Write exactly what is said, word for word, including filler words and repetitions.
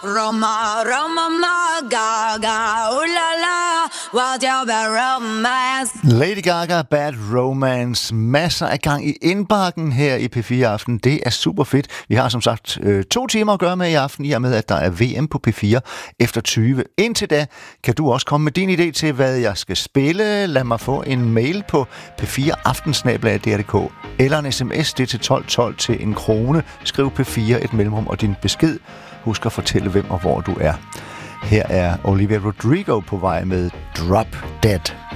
Roma, Roma, ma, Gaga, ooh la la, what's your bad romance? Lady Gaga, Bad Romance. Masser af gang i indbakken her i P fire Aften. Det er super fedt. Vi har som sagt øh, to timer at gøre med i aften, i og med, at der er V M på P fire efter tyve. Indtil da kan du også komme med din idé til, hvad jeg skal spille. Lad mig få en mail på p fire aften snabel-a d r punktum d k eller en sms, det til tolv tolv til en krone. Skriv P fire, et mellemrum og din besked. Husk at fortælle, hvem og hvor du er. Her er Olivia Rodrigo på vej med Drop Dead.